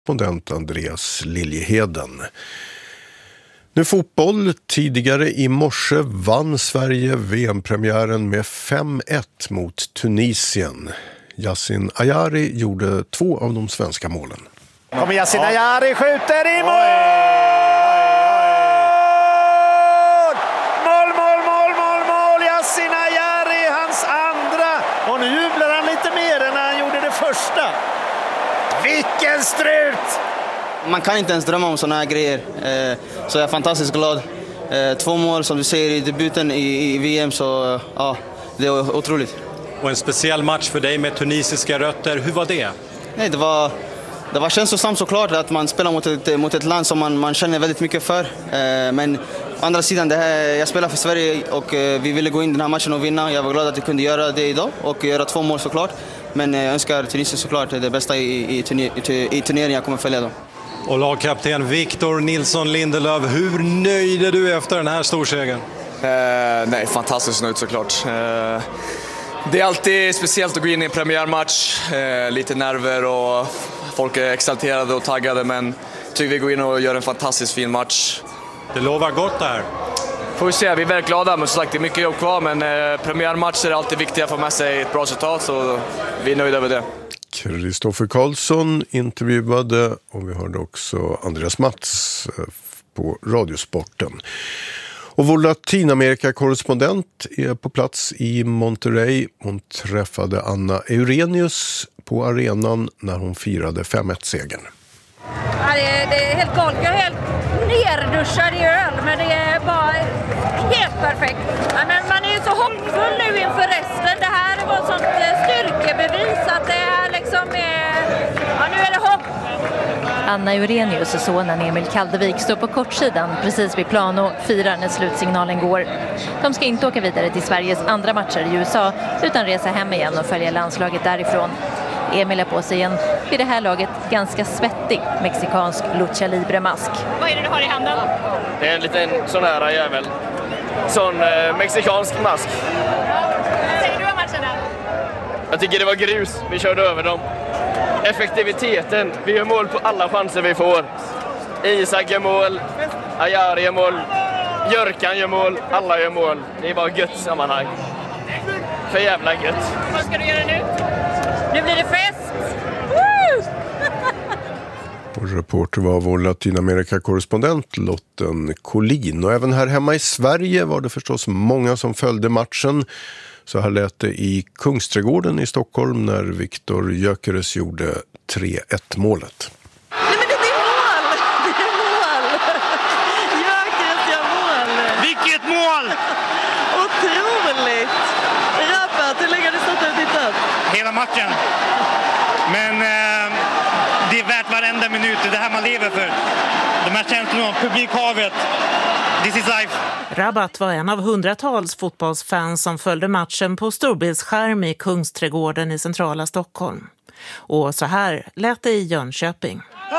Korrespondent Andreas Liljeheden. Nu fotboll. Tidigare i morse vann Sverige VM-premiären med 5-1 mot Tunisien. Yasin Ayari gjorde 2 av de svenska målen. Kommer Yasin Ayari, skjuter i mål! Mål! Yasin Ayari, hans andra. Och nu jublar han lite mer än när han gjorde det första. Vilken strut! Man kan inte ens drömma om såna här grejer. Så jag är fantastiskt glad. 2 mål som du säger i debuten i VM, så ja, det är otroligt. Och en speciell match för dig med tunisiska rötter. Hur var det? Nej, det var känslosamt såklart att man spelar mot ett land som man känner väldigt mycket för. Men å andra sidan, jag spelar för Sverige och vi ville gå in den här matchen och vinna. Jag var glad att jag kunde göra det idag och göra 2 mål såklart. Men jag önskar Tunisien såklart det bästa i turneringen jag kommer följa då. Och lagkapten Victor Nilsson Lindelöf, hur nöjd är du efter den här storsegern? Nej, fantastiskt nöjd såklart. Det är alltid speciellt att gå in i en premiärmatch. Lite nerver och folk är exalterade och taggade, men tycker vi går in och gör en fantastiskt fin match. Det lovar gott där. Får vi se, vi är väldigt glada, men som sagt det är mycket jobb kvar, men premiärmatcher är alltid viktiga för att få med sig ett bra resultat, så vi är nöjda över det. Kristoffer Karlsson intervjuade, och vi hörde också Andreas Mats på Radiosporten. Och vår Latinamerika-korrespondent är på plats i Monterrey. Hon träffade Anna Eurenius på arenan när hon firade 5-1-segern. Ja, det är helt galet. Jag är helt nerduschad i öl, men det är bara helt perfekt. Ja, men man är ju så hoppfull nu inför resten. Det här var ett sånt styrkebevis att det är liksom... Ja, nu är det hopp. Anna Eurenius och sonen Emil Kaldevik står på kortsidan precis vid plan och firar när slutsignalen går. De ska inte åka vidare till Sveriges andra matcher i USA utan resa hem igen och följa landslaget därifrån. Emil är på sig en, vid det här laget, ganska svettig mexikansk lucha libre-mask. Vad är det du har i handen? Det är en liten sån här jävel. Sån mexikansk mask. Vad säger du om matchen där? Jag tycker det var grus. Vi körde över dem. Effektiviteten. Vi gör mål på alla chanser vi får. Isak gör mål. Ayari gör mål. Jörkan gör mål. Alla gör mål. Det är bara gött sammanhang. För jävla gött. Vad ska du göra nu? Nu blir det fest! Woo! Och reporter var vår Latinamerika-korrespondent Lotten Collin. Och även här hemma i Sverige var det förstås många som följde matchen. Så här lät det i Kungsträdgården i Stockholm när Viktor Gyökeres gjorde 3-1-målet. Nej, men det är mål! Det är mål! Gyökeres gör mål! Vilket mål! Otroligt! Rabat, hur länge har du stått och tittat? Hela matchen. Men det är värt varenda minut. Det är det här man lever för. De här känslorna, publikhavet. This is life. Rabat var en av hundratals fotbollsfans som följde matchen på storbildsskärm i Kungsträdgården i centrala Stockholm. Och så här lät det i Jönköping.